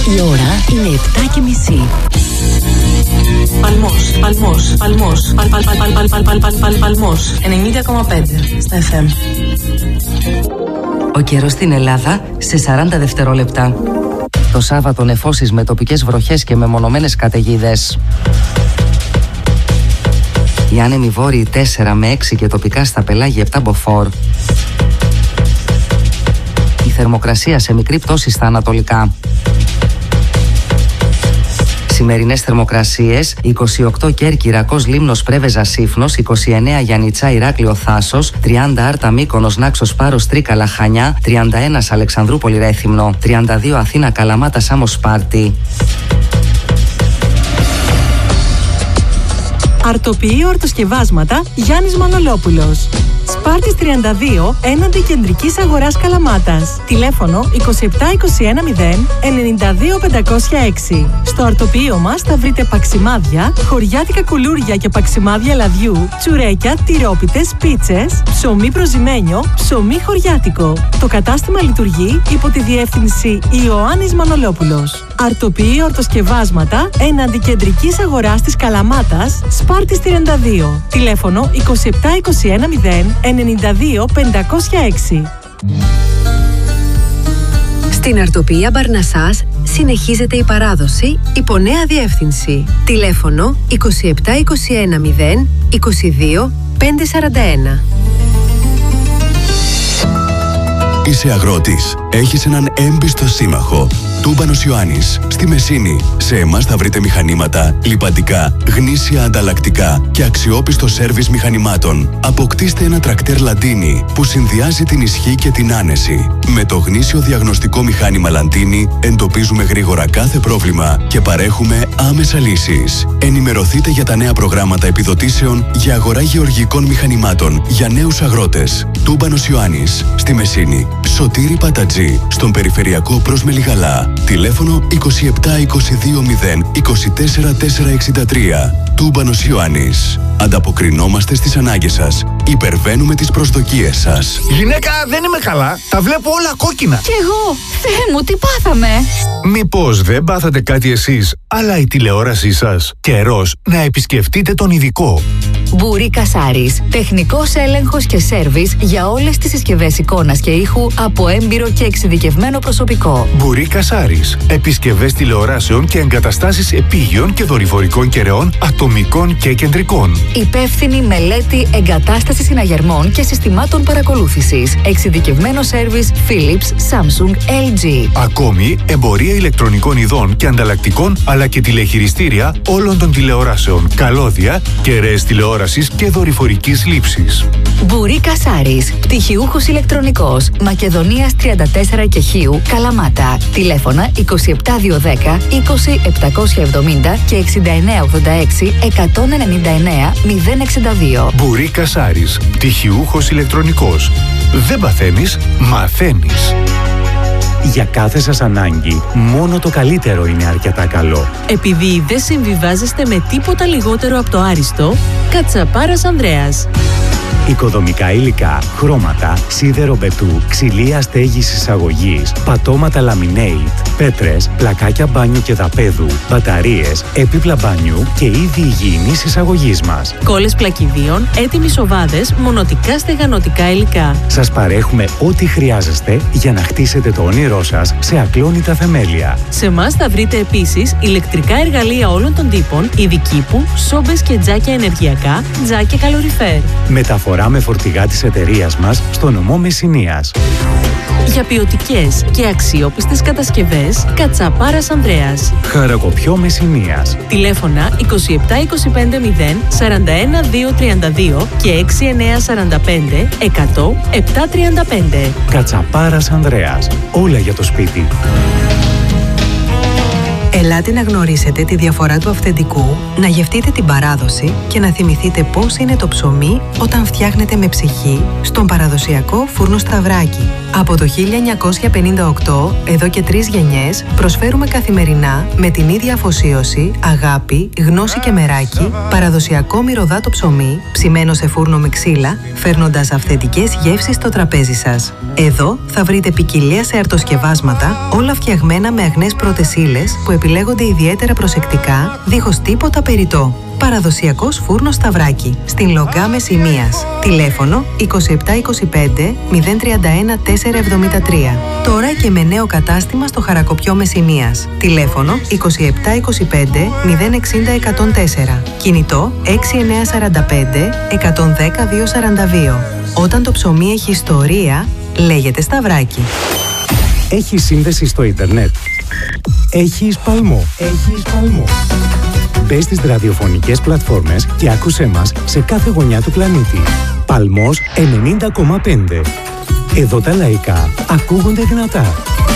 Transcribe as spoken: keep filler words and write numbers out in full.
Η ώρα είναι επτά και μισή. Παλμός, Παλμός, Παλμός, Παλ, Παλ, Παλ, Παλ, Παλ, Παλ, Παλ, Παλ, Παλμός, ενενήντα κόμμα πέντε στα εφ εμ. Ο καιρός στην Ελλάδα σε σαράντα δευτερόλεπτα. Το Σάββατο νεφώσεις με τοπικές βροχές και μεμονωμένες καταιγίδες. Οι άνεμοι βόρειοι τέσσερα με έξι και τοπικά στα πελάγια επτά μποφόρ. Η θερμοκρασία σε μικρή πτώση στα ανατολικά. Σημερινές θερμοκρασίες: είκοσι οκτώ Κέρκυρα, Κος, Λίμνος, Πρέβεζα, Σύφνος, είκοσι εννέα Γιαννιτσά, Ηράκλειο, Θάσος, τριάντα Άρτα, Μύκονος, Νάξος, Πάρος, Τρίκαλα, Χανιά, τριάντα ένα Αλεξανδρούπολη, Ρέθυμνο, τριάντα δύο Αθήνα, Καλαμάτα, Σάμος, Σπάρτη. Αρτοποιείο ορτοσκευάσματα Γιάννης Μανολόπουλος. Σπάρτης τριάντα δύο έναντι Κεντρικής Αγοράς Καλαμάτας. Τηλέφωνο είκοσι επτά είκοσι ένα μηδέν ενενήντα δύο πεντακόσια έξι. Στο αρτοποιείο μας θα βρείτε παξιμάδια, χωριάτικα κουλούρια και παξιμάδια λαδιού, τσουρέκια, τυρόπιτες, πίτσες, ψωμί προζυμένιο, ψωμί χωριάτικο. Το κατάστημα λειτουργεί υπό τη διεύθυνση Ιωάννης Μανολόπουλος. Αρτοποιείο ορτοσκευάσματα έναντι Κεντρικής Αγοράς της Καλαμάτας, Σπάρτης τριάντα δύο. Τηλέφωνο είκοσι επτά είκοσι ένα μηδέν ενενήντα δύο πεντακόσια έξι. Στην Αρτοποιεία Μπαρνασάς συνεχίζεται η παράδοση υπό νέα διεύθυνση. Τηλέφωνο είκοσι επτά είκοσι ένα μηδέν είκοσι δύο πεντακόσια σαράντα ένα. Είσαι αγρότης. Έχεις έναν έμπιστο σύμμαχο. Τούμπανος Ιωάννης. Στη Μεσίνη. Σε εμάς θα βρείτε μηχανήματα, λιπαντικά, γνήσια ανταλλακτικά και αξιόπιστο σέρβις μηχανημάτων. Αποκτήστε ένα τρακτέρ Λαντίνι που συνδυάζει την ισχύ και την άνεση. Με το γνήσιο διαγνωστικό μηχάνημα Λαντίνι εντοπίζουμε γρήγορα κάθε πρόβλημα και παρέχουμε άμεσα λύσεις. Ενημερωθείτε για τα νέα προγράμματα επιδοτήσεων για αγορά γεωργικών μηχανημάτων για νέους αγρότες. Τούμπανος Ιωάννης. Στη Μεσίνη. Σωτήρη Πατατζή. Στον περιφερειακό προς Μελιγαλά. Τηλέφωνο είκοσι επτά είκοσι δύο μηδέν είκοσι τέσσερα τετρακόσια εξήντα τρία. Τούμπανος Ιωάννης. Ανταποκρινόμαστε στις ανάγκες σας. Υπερβαίνουμε τις προσδοκίες σας. Γυναίκα, δεν είμαι καλά. Τα βλέπω όλα κόκκινα. Κι εγώ. Θεέ μου, τι πάθαμε. Μήπως δεν πάθατε κάτι εσείς, αλλά η τηλεόρασή σας? Καιρός να επισκεφτείτε τον ειδικό. Μπουρί Κασάρης. Τεχνικός έλεγχος και σέρβις για όλες τις συσκευές εικόνας και ήχου από έμπειρο και εξειδικευμένο προσωπικό. Μπουρί Κασάρης. Επισκευές τηλεοράσεων και εγκαταστάσεις επίγειων και δορυφορικών κεραιών ατομικών και κεντρικών. Υπεύθυνη μελέτη εγκατάστασης συναγερμών και συστημάτων παρακολούθησης. Εξειδικευμένο σέρβις Philips, Samsung, ελ τζι. Ακόμη εμπορία ηλεκτρονικών ειδών και ανταλλακτικών, αλλά και τηλεχειριστήρια όλων των τηλεοράσεων, καλώδια, κεραίες τηλεόρασης και δορυφορικής λήψης. Μπουρί Κασάρης. Πτυχιούχος ηλεκτρονικός. Μακεδονίας τριάντα τέσσερα και Χίου, Καλαμάτα. Τηλέφωνα είκοσι επτά διακόσια δέκα είκοσι επτακόσια εβδομήντα και εξήντα εννέα ογδόντα έξι εκατόν ενενήντα εννέα μηδέν εξήντα δύο. Μπουρί Κασάρης. Πτυχιούχος ηλεκτρονικός. Δεν παθαίνεις, μαθαίνεις. Για κάθε σας ανάγκη, μόνο το καλύτερο είναι αρκετά καλό. Επειδή δεν συμβιβάζεστε με τίποτα λιγότερο από το άριστο, Κατσαπάρας Ανδρέας. Οικοδομικά υλικά, χρώματα, σίδερο μπετού, ξυλία στέγης εισαγωγής, πατώματα laminate, πέτρες, πλακάκια μπάνιου και δαπέδου, μπαταρίες, έπιπλα μπάνιου και είδη υγιεινής εισαγωγής μας. Κόλλες πλακιδίων, έτοιμοι σοβάδες, μονοτικά στεγανοτικά υλικά. Σας παρέχουμε ό,τι χρειάζεστε για να χτίσετε το όνειρό σας σε ακλόνητα θεμέλια. Σε μας θα βρείτε επίσης ηλεκτρικά εργαλεία όλων των τύπων, ειδικήπου, σόμπες και τζάκια ενεργειακά, τζάκια καλοριφέρ. Μεταφορά με φορτηγά της εταιρείας μας στο νομό Μεσσηνίας. Για ποιοτικές και αξιόπιστες κατασκευές, Κατσαπάρας Ανδρέας. Χαρακοπιό Μεσσηνίας. Τηλέφωνα είκοσι επτά είκοσι πέντε μηδέν σαράντα ένα δύο τριάντα δύο και έξι εννέα σαράντα πέντε εκατό επτακόσια τριάντα πέντε. Κατσαπάρας Ανδρέας. Όλα για το σπίτι. Ελάτε να γνωρίσετε τη διαφορά του αυθεντικού, να γευτείτε την παράδοση και να θυμηθείτε πώς είναι το ψωμί όταν φτιάχνετε με ψυχή στον παραδοσιακό φούρνο Σταυράκι. Από το χίλια εννιακόσια πενήντα οκτώ, εδώ και τρεις γενιές, προσφέρουμε καθημερινά με την ίδια αφοσίωση, αγάπη, γνώση και μεράκι, παραδοσιακό μυρωδάτο ψωμί, ψημένο σε φούρνο με ξύλα, φέρνοντας αυθεντικές γεύσεις στο τραπέζι σας. Εδώ θα βρείτε ποικιλία σε αρτοσκευάσματα, όλα φτιαγμένα με αγνές πρώτες ύλες που επιλέγονται ιδιαίτερα προσεκτικά, δίχως τίποτα περιττό. Παραδοσιακός φούρνος Σταυράκι, στην Λογκά Μεσσηνίας. Τηλέφωνο είκοσι επτά είκοσι πέντε μηδέν τριάντα ένα τετρακόσια εβδομήντα τρία. Τώρα και με νέο κατάστημα στο Χαρακοπιό Μεσσηνίας. Τηλέφωνο είκοσι επτά είκοσι πέντε μηδέν εξήντα εκατόν τέσσερα. Κινητό έξι εννιά τέσσερα πέντε εκατόν δέκα διακόσια σαράντα δύο. Όταν το ψωμί έχει ιστορία, λέγεται Σταυράκι. Έχει σύνδεση στο ίντερνετ. Έχεις Παλμό. Έχεις Παλμό. Μπες στις ραδιοφωνικές πλατφόρμες και άκουσέ μας σε κάθε γωνιά του πλανήτη. Παλμός ενενήντα κόμμα πέντε. Εδώ τα λαϊκά ακούγονται δυνατά.